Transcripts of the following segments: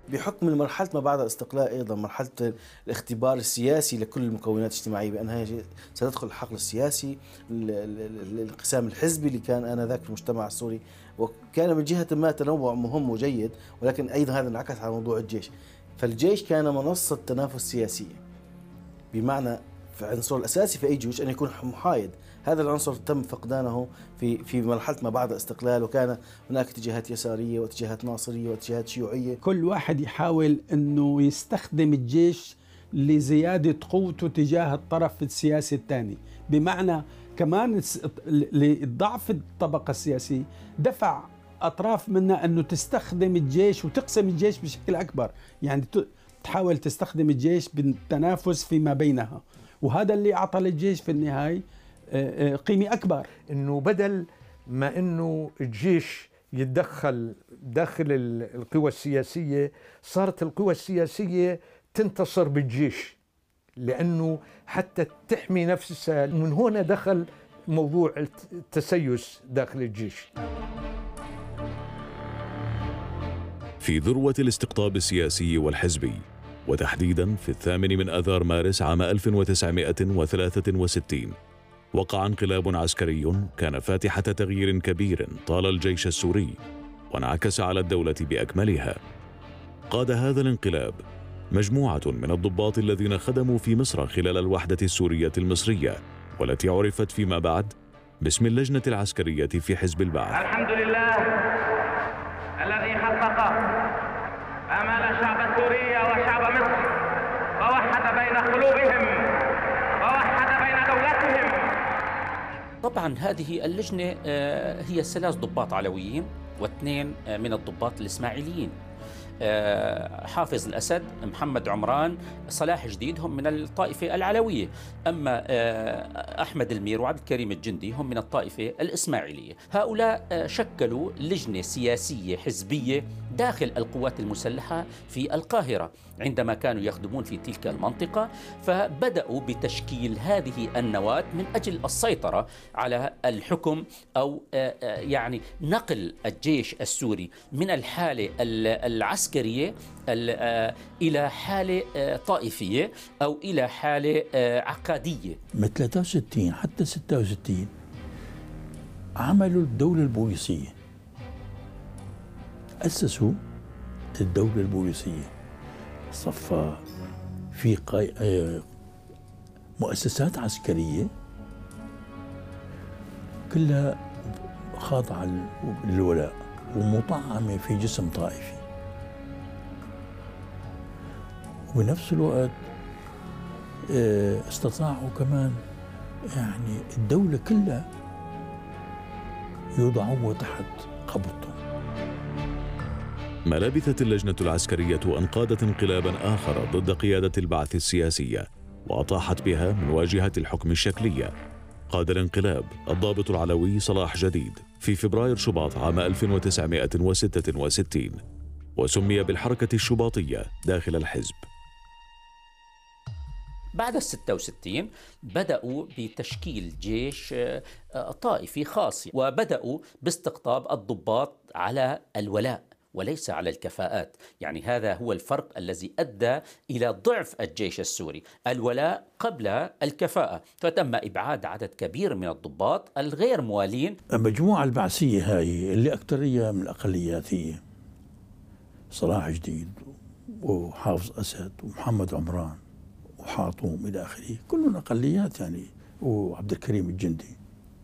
بحكم مرحلة ما بعد الاستقلال أيضا مرحلة الاختبار السياسي لكل المكونات الاجتماعية، بأنها ستدخل الحقل السياسي، الانقسام الحزبي اللي كان آنذاك في المجتمع السوري، وكان من جهة ما تنوع مهم وجيد، ولكن أيضا هذا انعكس على موضوع الجيش. فالجيش كان منصة تنافس سياسية، بمعنى في العنصر الأساسي في أي جيش أن يكون محايد. هذا العنصر تم فقدانه في مرحلة ما بعد الاستقلال، وكان هناك اتجاهات يسارية واتجاهات ناصرية واتجاهات شيوعية. كل واحد يحاول أنه يستخدم الجيش لزيادة قوته تجاه الطرف السياسي الثاني، بمعنى كمان لضعف الطبقة السياسية دفع أطراف منها أنه تستخدم الجيش وتقسم الجيش بشكل أكبر، يعني تحاول تستخدم الجيش بالتنافس فيما بينها، وهذا اللي أعطى للجيش في النهاية قيمة أكبر. إنه بدل ما إنه الجيش يتدخل داخل القوى السياسية، صارت القوى السياسية تنتصر بالجيش، لأنه حتى تحمي نفسها. من هنا دخل موضوع التسيس داخل الجيش. في ذروة الاستقطاب السياسي والحزبي، وتحديداً في 8 من آذار مارس عام 1963، وقع انقلاب عسكري كان فاتحة تغيير كبير طال الجيش السوري وانعكس على الدولة بأكملها. قاد هذا الانقلاب مجموعة من الضباط الذين خدموا في مصر خلال الوحدة السورية المصرية، والتي عرفت فيما بعد باسم اللجنة العسكرية في حزب البعث. الحمد لله الذي حقق آمال الشعب السوري وشعب مصر، ووحد بين قلوبهم ووحد بين دولتهم. طبعا هذه اللجنة هي 3 ضباط علويين و2 من الضباط الإسماعيليين، حافظ الأسد، محمد عمران، صلاح جديد هم من الطائفة العلوية، أما أحمد المير وعبد الكريم الجندي هم من الطائفة الإسماعيلية. هؤلاء شكلوا لجنة سياسية حزبية داخل القوات المسلحة في القاهرة عندما كانوا يخدمون في تلك المنطقة، فبدأوا بتشكيل هذه النواة من أجل السيطرة على الحكم، أو يعني نقل الجيش السوري من الحالة العسكرية إلى حالة طائفية أو إلى حالة عقادية. من 63 حتى 66 عملوا الدولة البوليسية، أسسوا الدولة البوليسية، صفى في مؤسسات عسكرية كلها خاضعة للولاء ومطعمة في جسم طائفي، وبنفس الوقت استطاعوا كمان يعني الدولة كلها يوضعوها تحت قبضتهم. ما لبثت اللجنة العسكرية أن قادت انقلابا آخر ضد قيادة البعث السياسية وأطاحت بها من واجهة الحكم الشكلية. قاد الانقلاب الضابط العلوي صلاح جديد في فبراير شباط عام 1966، وسمي بالحركة الشباطية داخل الحزب. بعد 66 بدأوا بتشكيل جيش طائفي خاص، وبدأوا باستقطاب الضباط على الولاء وليس على الكفاءات. يعني هذا هو الفرق الذي أدى إلى ضعف الجيش السوري، الولاء قبل الكفاءة، فتم إبعاد عدد كبير من الضباط الغير موالين. المجموعة البعثية هاي اللي أكثرية من الأقليات هي صلاح جديد وحافظ أسد ومحمد عمران وحاطوم إلى آخره، كلهم أقليات يعني، وعبد الكريم الجندي.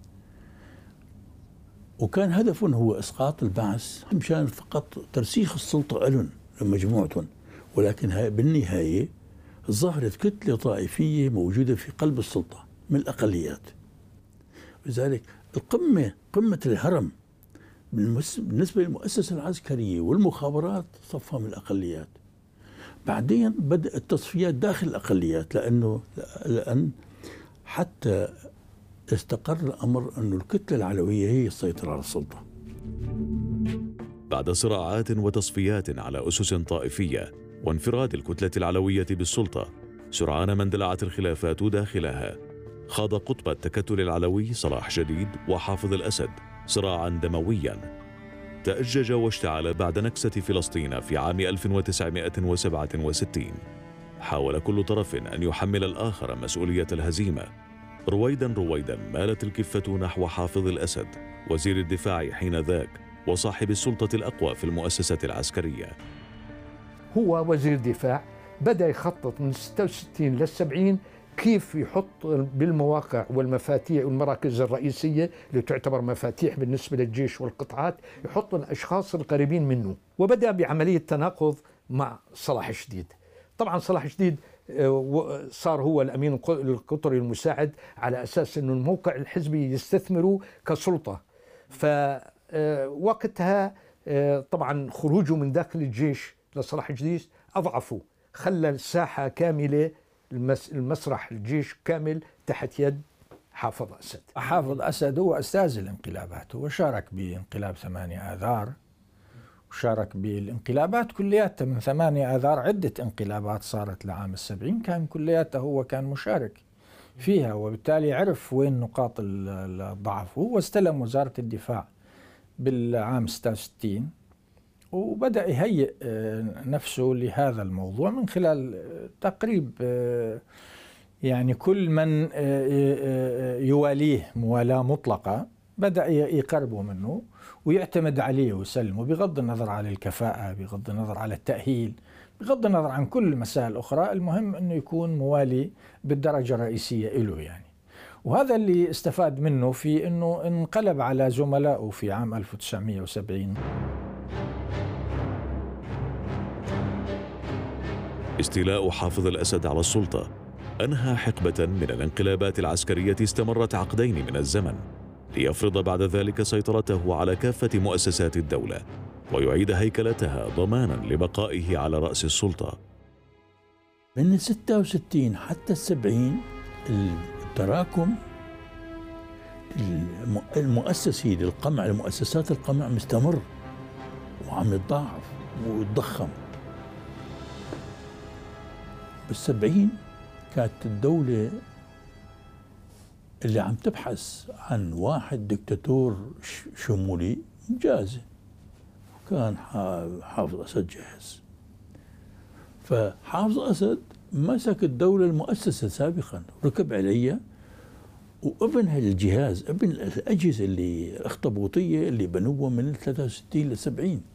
وكان هدفهم هو إسقاط البعث مشان فقط ترسيخ السلطة لهم لمجموعتهم، ولكن بالنهاية ظهرت كتلة طائفية موجودة في قلب السلطة من الأقليات. لذلك قمة الهرم بالنسبة للمؤسسة العسكرية والمخابرات صفها من الأقليات. بعدين بدأت التصفيات داخل الأقليات، لأن حتى استقر الأمر أن الكتلة العلوية هي السيطرة على السلطة. بعد صراعات وتصفيات على أسس طائفية وانفراد الكتلة العلوية بالسلطة، سرعان ما اندلعت الخلافات داخلها. خاض قطب التكتل العلوي صلاح جديد وحافظ الأسد صراعا دمويا، تأجج واشتعل بعد نكسة فلسطين في عام 1967. حاول كل طرف أن يحمل الآخر مسؤولية الهزيمة. رويدا مالت الكفة نحو حافظ الأسد، وزير الدفاع حينذاك وصاحب السلطة الأقوى في المؤسسة العسكرية. هو وزير دفاع بدأ يخطط من 66 لل 70 كيف يحط بالمواقع والمفاتيح والمراكز الرئيسية اللي تعتبر مفاتيح بالنسبة للجيش والقطاعات، يحط الأشخاص القريبين منه. وبدأ بعملية تناقض مع صلاح شديد. طبعا صلاح شديد صار هو الأمين القطري المساعد على أساس أنه الموقع الحزبي يستثمره كسلطة. فوقتها طبعا خروجه من داخل الجيش لصلاح شديد أضعفه، خلى الساحة كاملة، المسرح الجيش كامل تحت يد حافظ أسد. حافظ أسد هو أستاذ الانقلابات، هو شارك بانقلاب 8 آذار، وشارك بالانقلابات كلياتها من 8 آذار. عدة انقلابات صارت لعام 70 كان كلياتها هو كان مشارك فيها، وبالتالي عرف وين نقاط الضعف. هو استلم وزارة الدفاع بالعام 66 وبدأ يهيئ نفسه لهذا الموضوع من خلال تقريب يعني كل من يواليه موالاة مطلقة بدأ يقربه منه ويعتمد عليه ويسلمه، بغض النظر عن الكفاءة، بغض النظر على التأهيل، بغض النظر عن كل المسائل الأخرى. المهم أنه يكون موالي بالدرجة الرئيسية له يعني. وهذا اللي استفاد منه في أنه انقلب على زملائه في عام 1970. استيلاء حافظ الأسد على السلطة أنهى حقبة من الانقلابات العسكرية استمرت عقدين من الزمن، ليفرض بعد ذلك سيطرته على كافة مؤسسات الدولة ويعيد هيكلتها ضمانا لبقائه على رأس السلطة. من 66 حتى 70 التراكم المؤسسي للقمع، المؤسسات القمع مستمر وعم يتضاعف ويتضخم. بال70 كانت الدولة اللي عم تبحث عن واحد دكتاتور شمولي جاهزة، كان حافظ أسد جاهز. فحافظ أسد مسك الدولة المؤسسة سابقا، ركب عليها، وابن هالجهاز، ابن الأجهزة اللي اخطبوطية اللي بنوها من 63 ل 70.